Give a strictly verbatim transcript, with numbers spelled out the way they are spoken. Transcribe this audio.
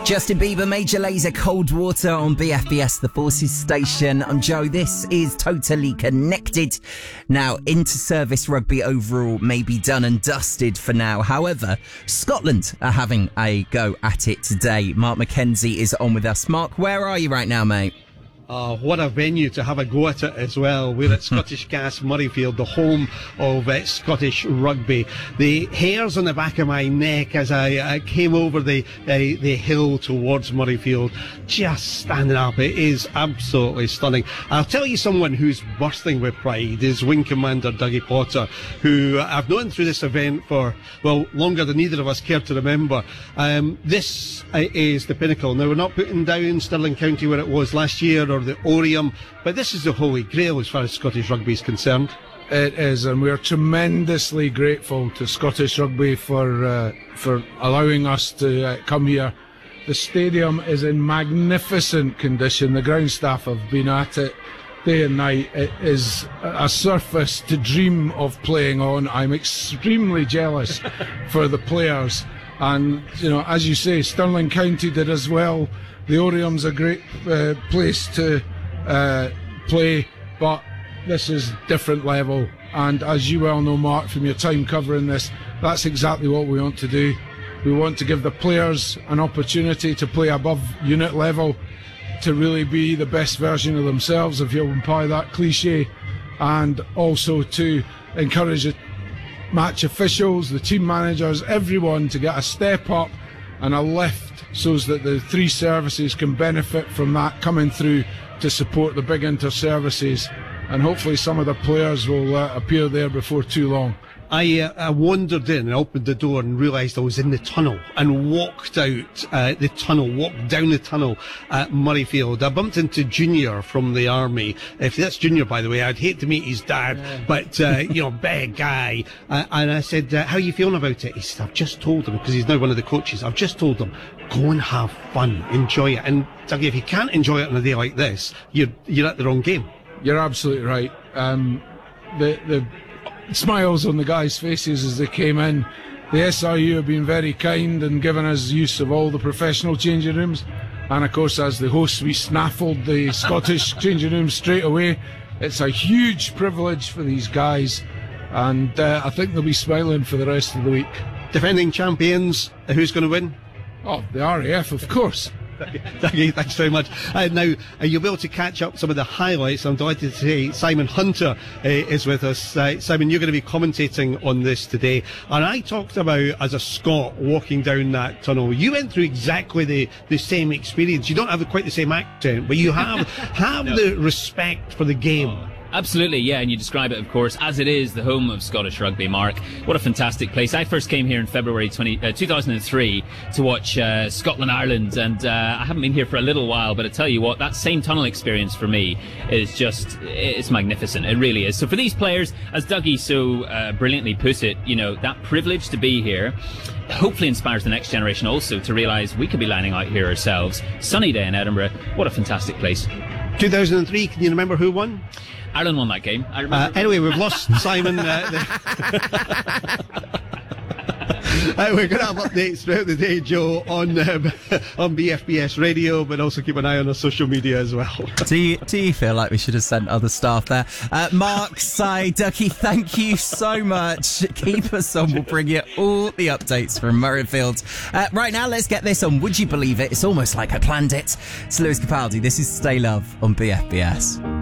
Justin Bieber, Major Lazer, Cold Water on B F B S, the Forces station. I'm Joe. This is Totally Connected. Now, inter-service rugby overall may be done and dusted for now. However, Scotland are having a go at it today. Mark McKenzie is on with us. Mark, where are you right now, mate? Oh, what a venue to have a go at it as well. We're at Scottish Gas Murrayfield, the home of uh, Scottish rugby. The hairs on the back of my neck as I uh, came over the uh, the hill towards Murrayfield, just standing up. It is absolutely stunning. I'll tell you someone who's bursting with pride is Wing Commander Dougie Potter, who I've known through this event for, well, longer than either of us care to remember. Um, this uh, is the pinnacle. Now, we're not putting down Stirling County where it was last year, or the Oriam, but this is the holy grail as far as Scottish rugby is concerned. It is, and we're tremendously grateful to Scottish Rugby for uh, for allowing us to uh, come here. The stadium is in magnificent condition. The ground staff have been at it day and night. It is a surface to dream of playing on. I'm extremely jealous for the players, and you know, as you say, Stirling County did as well. The Oriam's a great uh, place to uh, play, but this is different level. And as you well know, Mark, from your time covering this, that's exactly what we want to do. We want to give the players an opportunity to play above unit level, to really be the best version of themselves, if you'll imply that cliche, and also to encourage the match officials, the team managers, everyone to get a step up and a lift, so that the three services can benefit from that coming through to support the big inter-services, and hopefully some of the players will uh, appear there before too long. I, uh, I wandered in and opened the door and realised I was in the tunnel and walked out uh, the tunnel, walked down the tunnel at Murrayfield. I bumped into Junior from the army. If that's Junior, by the way, I'd hate to meet his dad, yeah. but, uh, you know, big guy. Uh, and I said, uh, how are you feeling about it? He said, I've just told him, because he's now one of the coaches, I've just told him, go and have fun, enjoy it. And Dougie, if you can't enjoy it on a day like this, you're, you're at the wrong game. You're absolutely right. Um, the, the, smiles on the guys' faces as they came in. The S R U have been very kind and given us use of all the professional changing rooms, and of course, as the hosts, we snaffled the Scottish changing rooms straight away. It's a huge privilege for these guys, and uh, I think they'll be smiling for the rest of the week. Defending champions, who's going to win? Oh, the R A F, of course. Dougie, thanks very much. Uh, now, uh, you'll be able to catch up some of the highlights. I'm delighted to say Simon Hunter uh, is with us. Uh, Simon, you're going to be commentating on this today. And I talked about, as a Scot, walking down that tunnel. You went through exactly the, the same experience. You don't have quite the same accent, but you have, have no. the respect for the game. Absolutely, yeah, and you describe it, of course, as it is the home of Scottish rugby, Mark. What a fantastic place. I first came here in February twenty, uh, two thousand three to watch uh, Scotland-Ireland, and uh, I haven't been here for a little while, but I tell you what, that same tunnel experience for me is just, it's magnificent. It really is. So for these players, as Dougie so uh, brilliantly put it, you know, that privilege to be here hopefully inspires the next generation also to realise we could be lining out here ourselves. Sunny day in Edinburgh. What a fantastic place. two thousand three, can you remember who won? Ireland won that game. I uh, anyway, we've lost Simon. Uh, uh, we're going to have updates throughout the day, Joe, on um, on B F B S Radio, but also keep an eye on our social media as well. Do you, do you feel like we should have sent other staff there? Uh, Mark, Si, Dougie, thank you so much. Keep us on. We'll bring you all the updates from Murrayfield. Uh, right now, let's get this on. Would you believe it? It's almost like I planned it. It's Lewis Capaldi. This is Stay Love on B F B S.